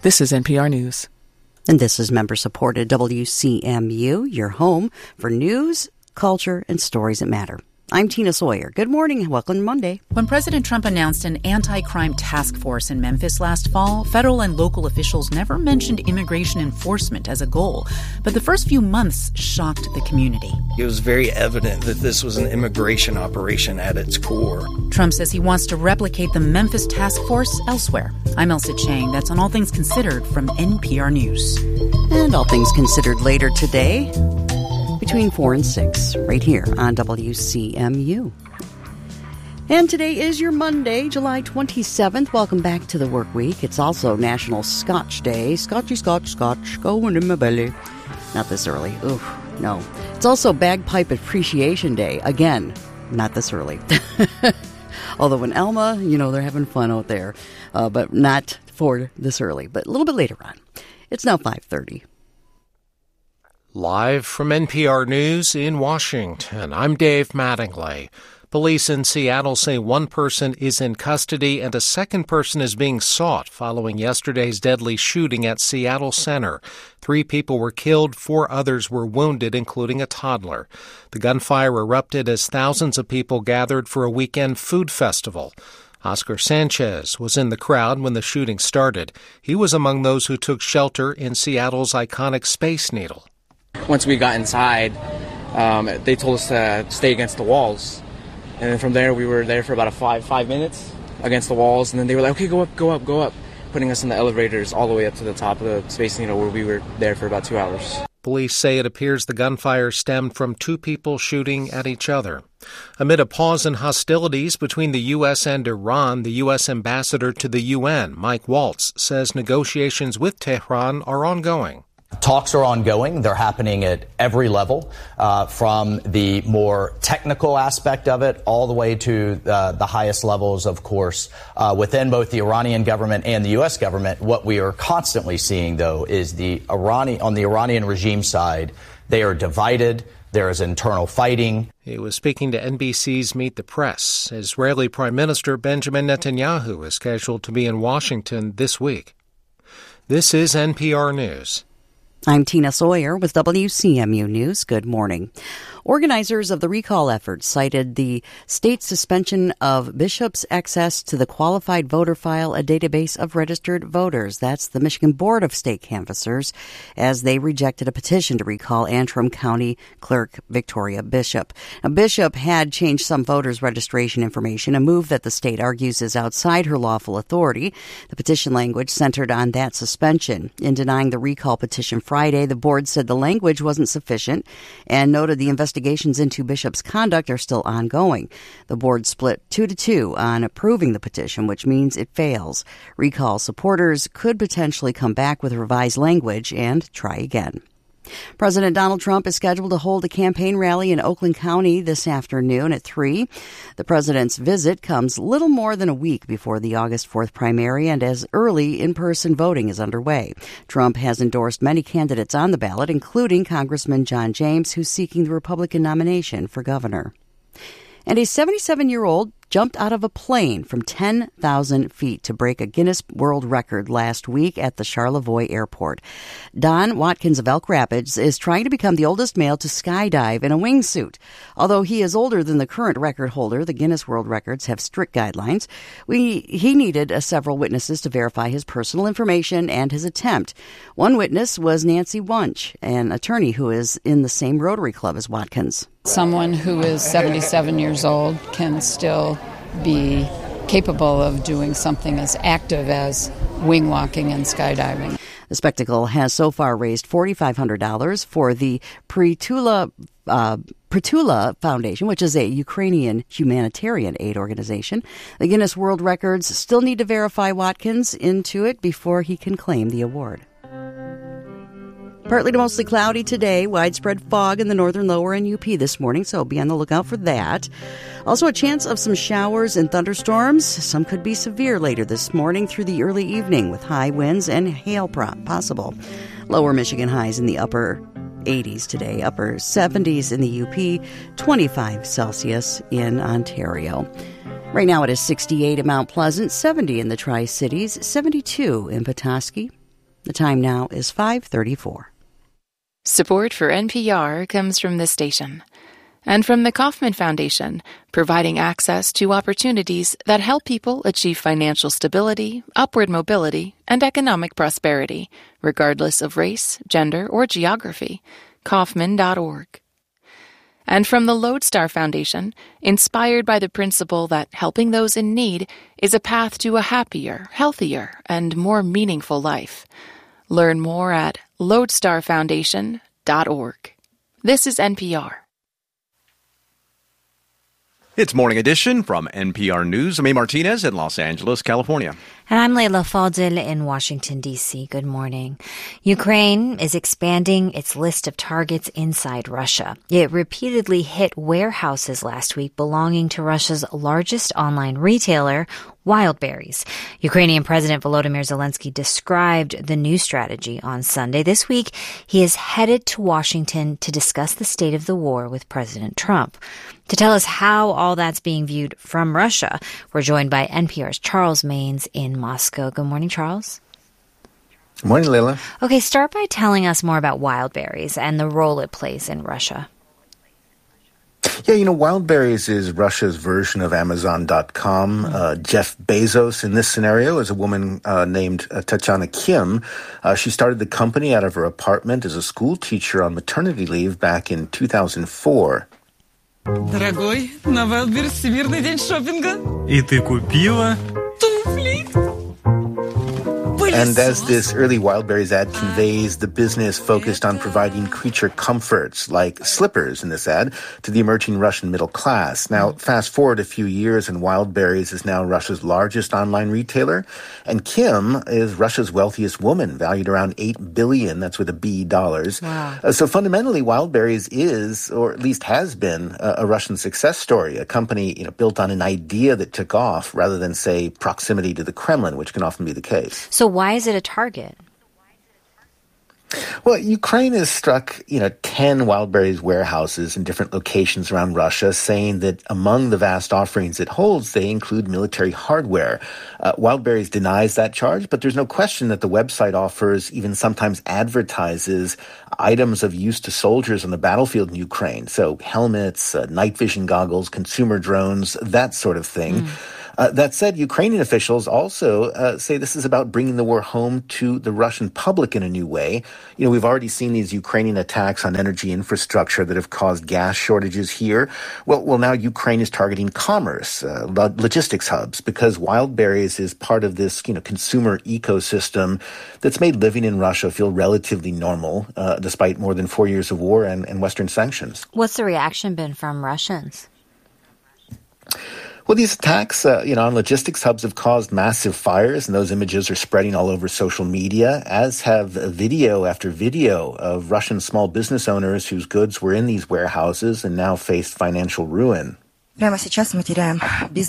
This is NPR News. And this is member-supported WCMU, your home for news, culture, and stories that matter. I'm Tina Sawyer. Good morning and welcome to Monday. When President Trump announced an anti-crime task force in Memphis last fall, federal and local officials never mentioned immigration enforcement as a goal. But the first few months shocked the community. It was very evident that this was an immigration operation at its core. Trump says he wants to replicate the Memphis task force elsewhere. I'm Elsa Chang. That's on All Things Considered from NPR News. And All Things Considered later today, between 4 and 6, right here on WCMU. And today is your Monday, July 27th. Welcome back to the work week. It's also National Scotch Day. Scotchy, scotch, scotch, going in my belly. Not this early. Oof, no. It's also Bagpipe Appreciation Day. Again, not this early. Although in Elma, they're having fun out there. But not for this early, but a little bit later on. It's now 5:30. Live from NPR News in Washington, I'm Dave Mattingly. Police in Seattle say one person is in custody and a second person is being sought following yesterday's deadly shooting at Seattle Center. 3 people were killed, 4 others were wounded, including a toddler. The gunfire erupted as thousands of people gathered for a weekend food festival. Oscar Sanchez was in the crowd when the shooting started. He was among those who took shelter in Seattle's iconic Space Needle. Once we got inside, they told us to stay against the walls. And then from there, we were there for about 5 minutes against the walls. And then they were like, okay, go up, putting us in the elevators all the way up to the top of the Space Needle, where we were there for about 2 hours. Police say it appears the gunfire stemmed from 2 people shooting at each other. Amid a pause in hostilities between the U.S. and Iran, the U.S. ambassador to the UN, Mike Waltz, says negotiations with Tehran are ongoing. Talks are ongoing. They're happening at every level, from the more technical aspect of it all the way to the highest levels, of course, within both the Iranian government and the U.S. government. What we are constantly seeing, though, is on the Iranian regime side, they are divided. There is internal fighting. He was speaking to NBC's Meet the Press. Israeli Prime Minister Benjamin Netanyahu is scheduled to be in Washington this week. This is NPR News. I'm Tina Sawyer with WCMU News. Good morning. Organizers of the recall effort cited the state suspension of bishops' access to the qualified voter file, a database of registered voters. That's the Michigan Board of State Canvassers, as they rejected a petition to recall Antrim County Clerk Victoria Bishop. Now, Bishop had changed some voters' registration information, a move that the state argues is outside her lawful authority. The petition language centered on that suspension. In denying the recall petition Friday, the board said the language wasn't sufficient and noted the investigations into Bishop's conduct are still ongoing. The board split 2-2 on approving the petition, which means it fails. Recall supporters could potentially come back with revised language and try again. President Donald Trump is scheduled to hold a campaign rally in Oakland County this afternoon at 3. The president's visit comes little more than a week before the August 4th primary and as early in-person voting is underway. Trump has endorsed many candidates on the ballot, including Congressman John James, who's seeking the Republican nomination for governor. And a 77-year-old jumped out of a plane from 10,000 feet to break a Guinness World Record last week at the Charlevoix Airport. Don Watkins of Elk Rapids is trying to become the oldest male to skydive in a wingsuit. Although he is older than the current record holder, the Guinness World Records have strict guidelines. He needed several witnesses to verify his personal information and his attempt. One witness was Nancy Wunsch, an attorney who is in the same Rotary Club as Watkins. Someone who is 77 years old can still be capable of doing something as active as wing walking and skydiving. The spectacle has so far raised $4,500 for the Prytula Foundation, which is a Ukrainian humanitarian aid organization. The Guinness World Records still need to verify Watkins into it before he can claim the award. Partly to mostly cloudy today, widespread fog in the northern lower and UP this morning, so be on the lookout for that. Also a chance of some showers and thunderstorms. Some could be severe later this morning through the early evening with high winds and hail possible. Lower Michigan highs in the upper 80s today, upper 70s in the UP, 25 Celsius in Ontario. Right now it is 68 in Mount Pleasant, 70 in the Tri-Cities, 72 in Petoskey. The time now is 5:34. Support for NPR comes from this station and from the Kauffman Foundation, providing access to opportunities that help people achieve financial stability, upward mobility, and economic prosperity, regardless of race, gender, or geography. Kauffman.org. And from the Lodestar Foundation, inspired by the principle that helping those in need is a path to a happier, healthier, and more meaningful life. Learn more at lodestarfoundation.org. This is NPR. It's Morning Edition from NPR News. I'm A. Martinez in Los Angeles, California. And I'm Leila Fadel in Washington, D.C. Good morning. Ukraine is expanding its list of targets inside Russia. It repeatedly hit warehouses last week belonging to Russia's largest online retailer, Wildberries. Ukrainian President Volodymyr Zelensky described the new strategy on Sunday. This week, he is headed to Washington to discuss the state of the war with President Trump. To tell us how all that's being viewed from Russia, we're joined by NPR's Charles Maynes in Moscow. Good morning, Charles. Good morning, Leila. Okay, start by telling us more about Wildberries and the role it plays in Russia. Yeah, Wildberries is Russia's version of Amazon.com. Jeff Bezos, in this scenario, is a woman named Tatiana Kim. She started the company out of her apartment as a school teacher on maternity leave back in 2004. Дорогой, на Wildberries Всемирный день шопинга. И ты купила? Туфли. And as this early Wildberries ad conveys, the business focused on providing creature comforts, like slippers in this ad, to the emerging Russian middle class. Now, fast forward a few years, and Wildberries is now Russia's largest online retailer. And Kim is Russia's wealthiest woman, valued around $8 billion, that's with a B, dollars. Wow. So fundamentally, Wildberries is, or at least has been, a Russian success story, a company built on an idea that took off rather than, say, proximity to the Kremlin, which can often be the case. So why is it a target? Well, Ukraine has struck, 10 Wildberries warehouses in different locations around Russia, saying that among the vast offerings it holds, they include military hardware. Wildberries denies that charge, but there's no question that the website offers, even sometimes advertises, items of use to soldiers on the battlefield in Ukraine. So helmets, night vision goggles, consumer drones, that sort of thing. That said, Ukrainian officials also say this is about bringing the war home to the Russian public in a new way. We've already seen these Ukrainian attacks on energy infrastructure that have caused gas shortages here. Well, now Ukraine is targeting commerce, logistics hubs, because Wildberries is part of this, consumer ecosystem that's made living in Russia feel relatively normal, despite more than 4 years of war and Western sanctions. What's the reaction been from Russians? Well, these attacks, on logistics hubs have caused massive fires, and those images are spreading all over social media, as have video after video of Russian small business owners whose goods were in these warehouses and now faced financial ruin. Прямо сейчас мы теряем бизнес.